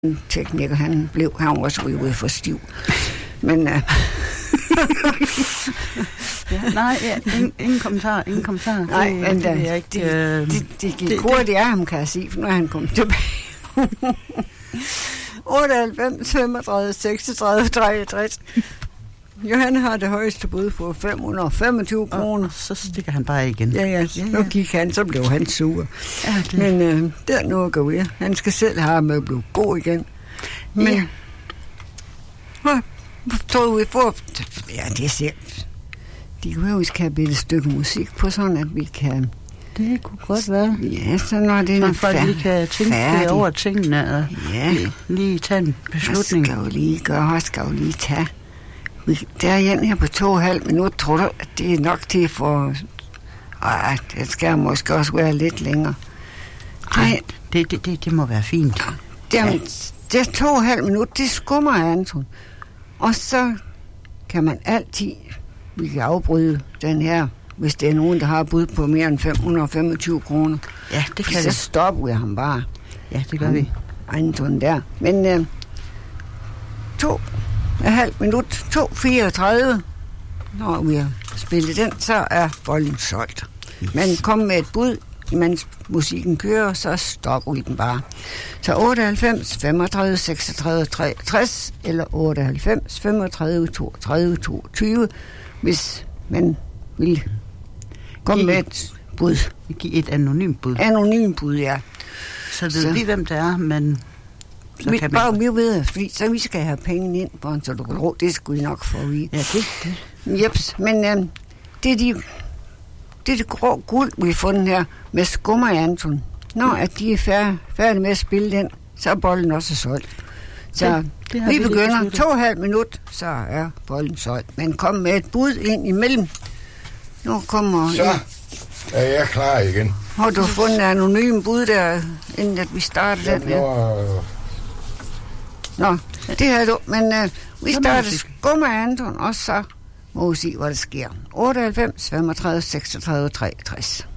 tekniker, han var så ude for stiv. Men ingen kommentar. Nej, men det gik hurtigt af ham, kan jeg sige, når han kom tilbage. 98, 35, 36, 63. Johan har det højeste bud på 525 kroner. Så stikker han bare igen. Ja. Nu gik han, så blev han sur. Ja, det. Men der er noget at gå ved. Han skal selv have med at blive god igen. Men tror vi får... Ja, det er selv. De kan jo have et stykke musik på, sådan at vi kan... Det kunne godt være. Ja, så når det er færdig. Vi kan tænke over tingene og lige tage en beslutning. Hvad skal jo lige tage? Der er en her på 2,5 minutter. Tror du, at det er nok til for... det skal måske også være lidt længere. Nej, det må være fint. Det er 2,5 minutter, det skummer Anton. Og så kan man altid... Vi kan afbryde den her, hvis det er nogen, der har bud på mere end 525 kroner. Ja, det kan vi. Så stopper vi ham bare. Ja, det gør vi. Anton der. Men 2,5 minut, 2,34. Når vi har spillet den, så er bolden solgt. Yes. Men kom med et bud, imens musikken kører, så stopper vi den bare. Så 98, 35, 36, 63, eller 98, 35, 32, 22, hvis man vil komme med et bud. Giv et anonymt bud. Anonymt bud, ja. Så ved vi, hvem det er, men... Vi ved, fordi så vi skal have penge ind på, så du kan råd, det skulle I nok få at vide. Ja, det. Jeps, men det er det grå guld, vi har fundet her med skummer i Anton. Når at de er færdige med at spille den, så er bolden også solgt. Så vi begynder 2,5 minut, så er bolden solgt. Men kom med et bud ind imellem. Nu kommer... Så er jeg klar igen. Har du fundet en anonym bud der, inden at vi starter den her? Nå, det har du. Men vi starter skummer Anton, og så må vi se, hvad der sker. 98, 35, 36, 63.